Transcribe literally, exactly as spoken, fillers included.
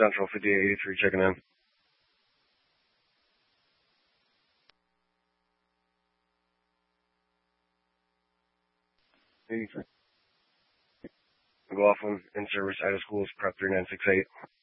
Central, fifty-eight eighty-three, checking in. eighty-three. McLaughlin, in service, out of schools, prep three nine six eight.